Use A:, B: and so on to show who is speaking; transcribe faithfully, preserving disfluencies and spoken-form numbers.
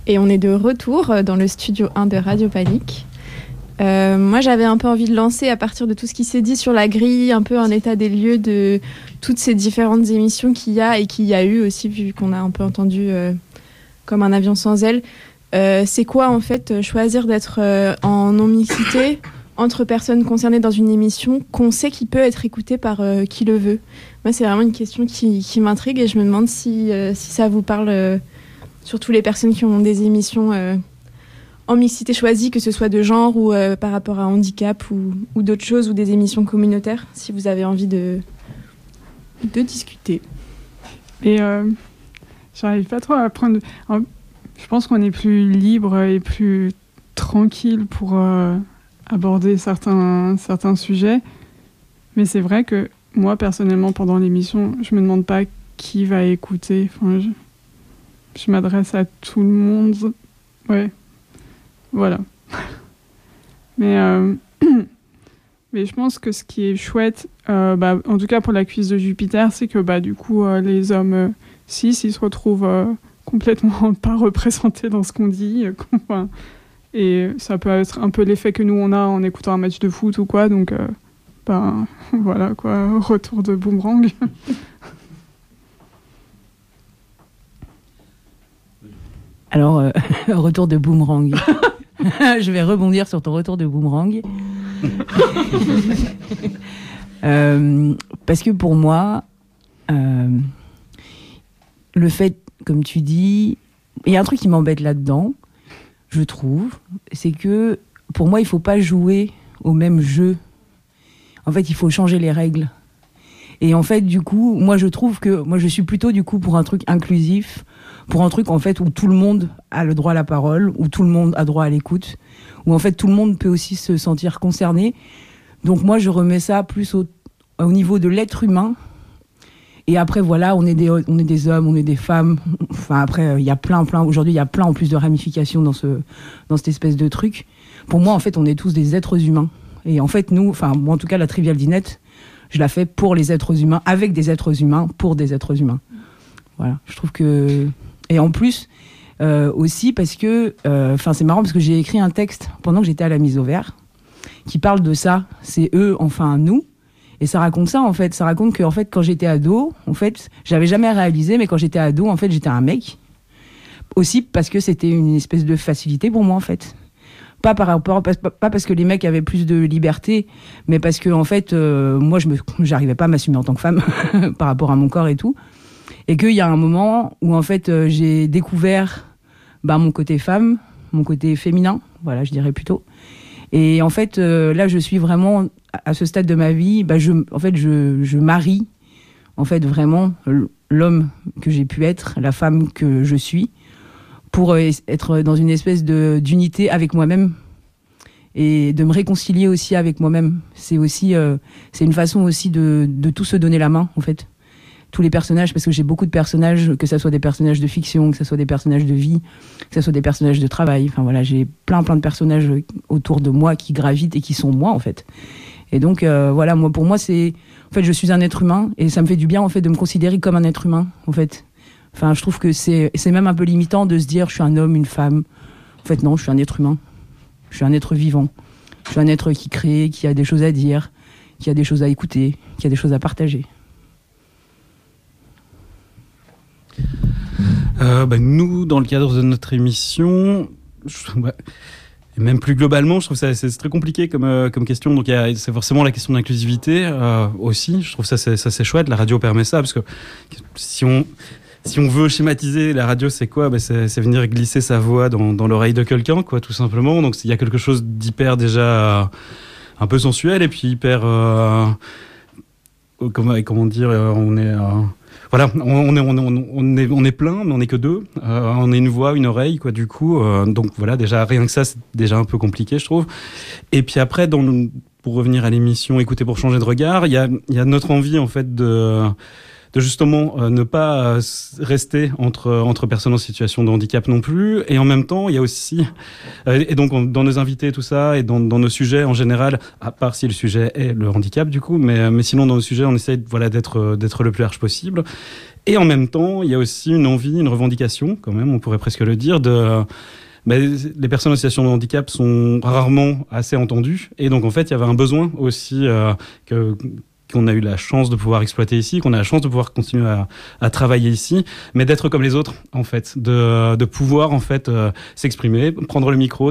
A: Et on est de retour dans le studio un de Radio Panique. Euh, moi, j'avais un peu envie de lancer, à partir de tout ce qui s'est dit sur la grille, un peu un état des lieux de toutes ces différentes émissions qu'il y a et qu'il y a eu aussi, vu qu'on a un peu entendu euh, comme un avion sans aile. Euh, c'est quoi, en fait, choisir d'être euh, en non-mixité entre personnes concernées dans une émission qu'on sait qui peut être écoutée par euh, qui le veut? Moi, c'est vraiment une question qui, qui m'intrigue et je me demande si, euh, si ça vous parle... Euh, surtout les personnes qui ont des émissions euh, en mixité choisie, que ce soit de genre ou euh, par rapport à handicap ou, ou d'autres choses, ou des émissions communautaires, si vous avez envie de, de discuter.
B: Et euh, j'arrive pas trop à prendre... Je pense qu'on est plus libre et plus tranquille pour euh, aborder certains, certains sujets. Mais c'est vrai que moi, personnellement, pendant l'émission, je me demande pas qui va écouter. Enfin, je... Je m'adresse à tout le monde. Ouais. Voilà. Mais, euh, mais je pense que ce qui est chouette, euh, bah, en tout cas pour la cuisse de Jupiter, c'est que bah, du coup, euh, les hommes euh, cis, ils se retrouvent euh, complètement pas représentés dans ce qu'on dit. Enfin, et ça peut être un peu l'effet que nous, on a en écoutant un match de foot ou quoi. Donc, euh, bah, voilà, quoi. Retour de boomerang.
C: Alors, euh, retour de boomerang. Je vais rebondir sur ton retour de boomerang. euh, parce que pour moi, euh, le fait, comme tu dis, il y a un truc qui m'embête là-dedans, je trouve, c'est que pour moi, il ne faut pas jouer au même jeu. En fait, il faut changer les règles. Et en fait, du coup, moi, je trouve que moi, je suis plutôt du coup pour un truc inclusif, pour un truc en fait où tout le monde a le droit à la parole, où tout le monde a droit à l'écoute, où en fait tout le monde peut aussi se sentir concerné. Donc moi, je remets ça plus au, au niveau de l'être humain. Et après, voilà, on est des, on est des hommes, on est des femmes. Enfin, après, il y a plein, plein. Aujourd'hui, il y a plein en plus de ramifications dans ce, dans cette espèce de truc. Pour moi, en fait, on est tous des êtres humains. Et en fait, nous, enfin, moi, en tout cas, la Trivial Dinette, je la fais pour les êtres humains, avec des êtres humains, pour des êtres humains. Voilà, je trouve que... Et en plus, euh, aussi parce que... Enfin, euh, c'est marrant parce que j'ai écrit un texte pendant que j'étais à la mise au vert qui parle de ça. C'est eux, enfin, nous. Et ça raconte ça, en fait. Ça raconte que, en fait, quand j'étais ado, en fait, j'avais jamais réalisé, mais quand j'étais ado, en fait, j'étais un mec. Aussi parce que c'était une espèce de facilité pour moi, en fait. Pas par rapport, pas, pas parce que les mecs avaient plus de liberté, mais parce que en fait, euh, moi, je me, j'arrivais pas à m'assumer en tant que femme par rapport à mon corps et tout, et qu'il y a un moment où en fait, euh, j'ai découvert bah, mon côté femme, mon côté féminin, voilà, je dirais plutôt. Et en fait, euh, là, je suis vraiment à ce stade de ma vie, bah, je, en fait, je, je marie, en fait, vraiment l'homme que j'ai pu être, la femme que je suis, pour être dans une espèce de, d'unité avec moi-même et de me réconcilier aussi avec moi-même. C'est aussi, euh, c'est une façon aussi de, de tous se donner la main, en fait. Tous les personnages, parce que j'ai beaucoup de personnages, que ce soit des personnages de fiction, que ce soit des personnages de vie, que ce soit des personnages de travail. Enfin voilà, j'ai plein plein de personnages autour de moi qui gravitent et qui sont moi, en fait. Et donc, euh, voilà, moi, pour moi, c'est... En fait, je suis un être humain et ça me fait du bien, en fait, de me considérer comme un être humain, en fait. Enfin, je trouve que c'est, c'est même un peu limitant de se dire je suis un homme, une femme. En fait, non, je suis un être humain. Je suis un être vivant. Je suis un être qui crée, qui a des choses à dire, qui a des choses à écouter, qui a des choses à partager.
D: Euh, bah, nous, dans le cadre de notre émission, je, bah, et même plus globalement, je trouve ça c'est, c'est très compliqué comme, euh, comme question. Donc, y a, c'est forcément la question de l'inclusivité euh, aussi. Je trouve ça c'est, ça c'est chouette. La radio permet ça parce que si on Si on veut schématiser, la radio, c'est quoi ? Ben c'est, c'est venir glisser sa voix dans, dans l'oreille de quelqu'un, quoi, tout simplement. Donc, il y a quelque chose d'hyper déjà euh, un peu sensuel et puis hyper... Euh, comment, comment dire euh, On est... Euh, voilà, on est, on, on, on, est, on est plein, mais on n'est que deux. Euh, on est une voix, une oreille, quoi, du coup. Euh, donc, voilà, déjà, rien que ça, c'est déjà un peu compliqué, je trouve. Et puis après, dans le, pour revenir à l'émission Écouter pour changer de regard, il y a, y a notre envie, en fait, de... de justement euh, ne pas euh, rester entre, entre personnes en situation de handicap non plus. Et en même temps, il y a aussi... Euh, et donc, on, dans nos invités, tout ça, et dans, dans nos sujets en général, à part si le sujet est le handicap, du coup, mais, mais sinon, dans nos sujets, on essaie voilà, d'être, d'être le plus large possible. Et en même temps, il y a aussi une envie, une revendication, quand même, on pourrait presque le dire, de... Ben, les personnes en situation de handicap sont rarement assez entendues. Et donc, en fait, il y avait un besoin aussi euh, que... qu'on a eu la chance de pouvoir exploiter ici, qu'on a la chance de pouvoir continuer à, à travailler ici, mais d'être comme les autres, en fait, de, de pouvoir, en fait, euh, s'exprimer, prendre le micro,